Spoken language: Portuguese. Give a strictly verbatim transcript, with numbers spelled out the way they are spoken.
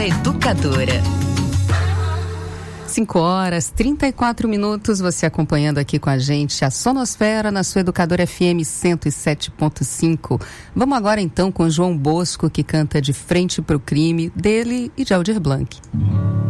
Educadora. cinco horas, trinta e quatro minutos, você acompanhando aqui com a gente a Sonosfera na sua Educadora F M cento e sete ponto cinco. Vamos agora então com João Bosco, que canta De Frente pro Crime, dele e de Aldir Blanc.